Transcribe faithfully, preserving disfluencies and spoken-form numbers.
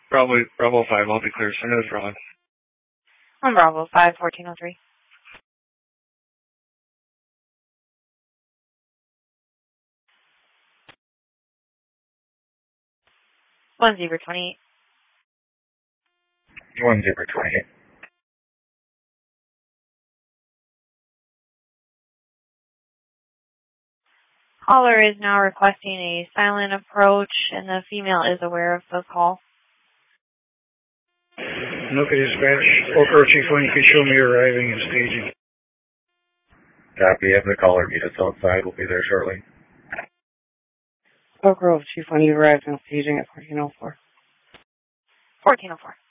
Bravo, Bravo five, I'll be clear. Send it as Ron. On Bravo five, fourteen oh three. One zebra twenty-eight. One zebra twenty-eight. Caller is now requesting a silent approach, and the female is aware of the call. Okay, dispatch. Oak Grove Chief one, you can show me arriving and staging. Copy. Have the caller meet us outside. We'll be there shortly. Oak Grove Chief one, you arrived and staging at fourteen oh four. fourteen oh four.